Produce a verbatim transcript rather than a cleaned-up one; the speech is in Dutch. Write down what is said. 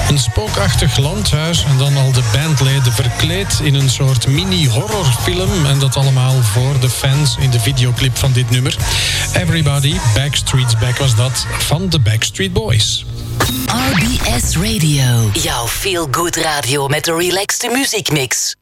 Een spookachtig landhuis en dan al de bandleden verkleed in een soort mini-horrorfilm. En dat allemaal voor de fans in de videoclip van dit nummer. Everybody, Backstreet's Back was dat, van de Backstreet Boys. R B S Radio. Jouw feel-good radio met de relaxte muziekmix.